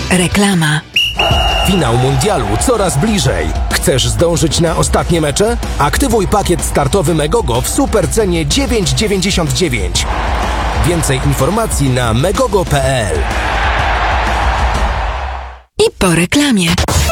Reklama. Finał mundialu coraz bliżej. Chcesz zdążyć na ostatnie mecze? Aktywuj pakiet startowy Megogo w super cenie 9,99. Więcej informacji na megogo.pl. I po reklamie.